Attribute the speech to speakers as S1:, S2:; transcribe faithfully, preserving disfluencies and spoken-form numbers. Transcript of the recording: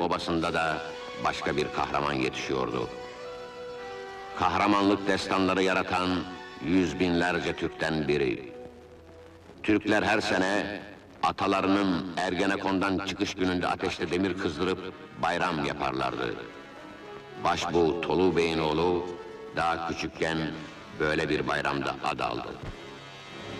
S1: obasında da başka bir kahraman yetişiyordu. Kahramanlık destanları yaratan yüz binlerce Türk'ten biri. Türkler her sene atalarının Ergenekon'dan çıkış gününde ateşte demir kızdırıp bayram yaparlardı. Başbuğ Tolu Bey'in oğlu daha küçükken böyle bir bayramda ad aldı.